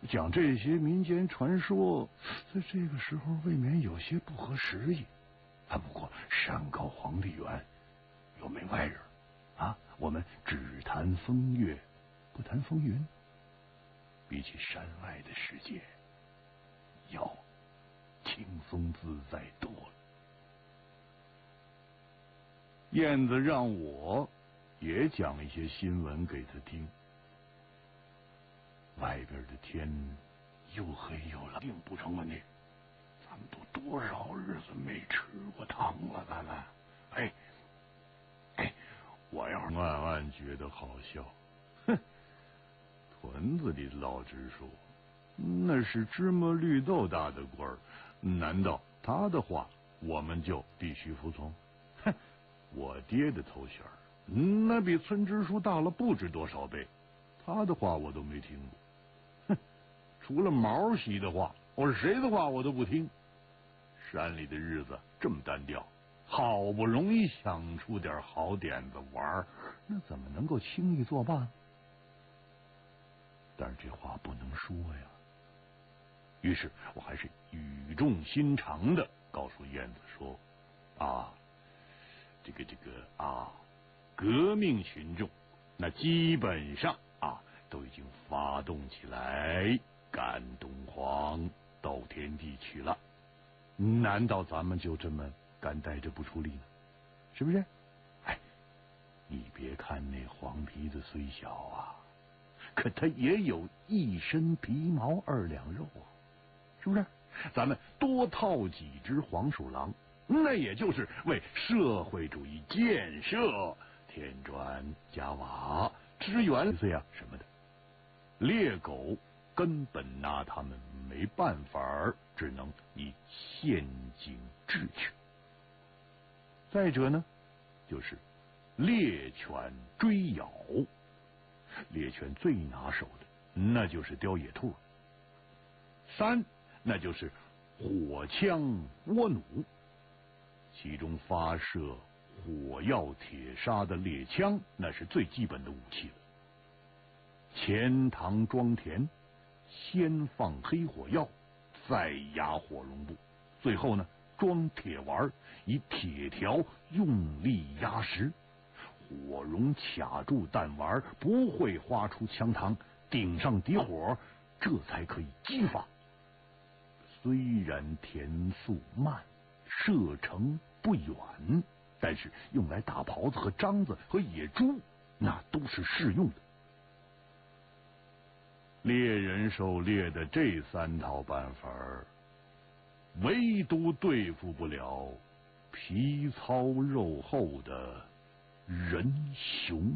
讲这些民间传说，在这个时候未免有些不合时宜。不过山高皇帝远，又没外人啊，我们只谈风月，不谈风云。比起山外的世界，要轻松自在多了。燕子让我也讲一些新闻给他听。外边的天又黑又冷，并不成问题。咱们都多少日子没吃过糖了，咱们，我要是暗暗觉得好笑。哼，屯子里的老支书，那是芝麻绿豆大的官儿，难道他的话我们就必须服从？哼，我爹的头衔那比村支书大了不知多少倍，他的话我都没听过。哼，除了毛喜的话，我是谁的话我都不听。山里的日子这么单调，好不容易想出点好点子玩，那怎么能够轻易作罢？但是这话不能说呀。于是我还是语重心长的告诉燕子说：这个革命群众那基本上都已经发动起来，赶东皇到天地去了。难道咱们就这么干待着不出力呢？是不是？你别看那黄皮子虽小可他也有一身皮毛2两肉是不是？咱们多套几只黄鼠狼，那也就是为社会主义建设添砖加瓦、支援什么的。猎狗根本拿他们没办法，只能以陷阱智取。再者呢，就是猎犬追咬，猎犬最拿手的那就是叼野兔。3，那就是火枪倭弩，其中发射火药铁砂的猎枪那是最基本的武器了。前膛装填，先放黑火药，再压火绒布，最后呢装铁丸，以铁条用力压实，火绒卡住弹丸，不会花出枪膛，顶上底火，这才可以激发。虽然填速慢，射程不远，但是用来打狍子和獐子和野猪那都是适用的。猎人狩猎的这3套办法，唯独对付不了皮糙肉厚的人熊。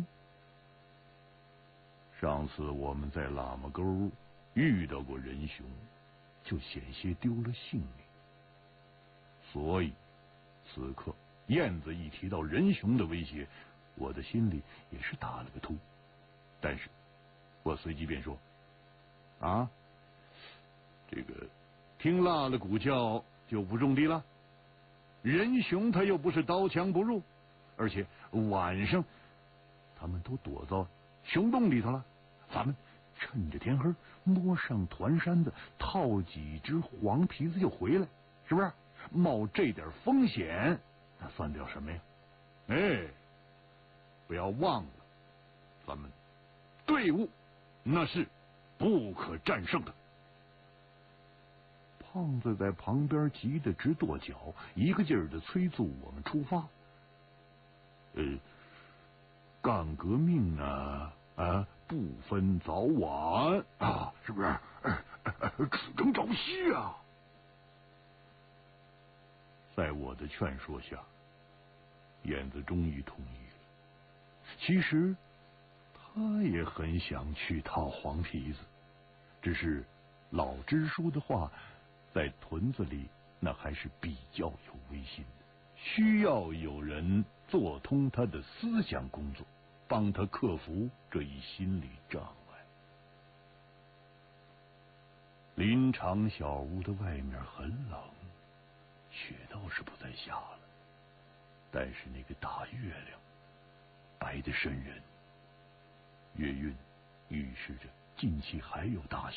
上次我们在喇嘛沟遇到过人熊，就险些丢了性命。所以此刻燕子一提到人熊的威胁，我的心里也是打了个突。但是我随即便说这个听辣了鼓叫就不中地了。人熊他又不是刀枪不入，而且晚上他们都躲到熊洞里头了，咱们趁着天黑摸上团山的，套几只黄皮子就回来，是不是？冒这点风险那算得了什么呀？不要忘了，咱们队伍那是不可战胜的。胖子在旁边急得直跺脚，一个劲儿的催促我们出发。干革命呢不分早晚是不是？只争朝夕啊！在我的劝说下，燕子终于同意了。其实他也很想去套黄皮子，只是老支书的话在屯子里那还是比较有威信的，需要有人做通他的思想工作，帮他克服这一心理障碍。林场小屋的外面很冷，雪倒是不再下了，但是那个大月亮白得瘆人，月晕预示着近期还有大雪。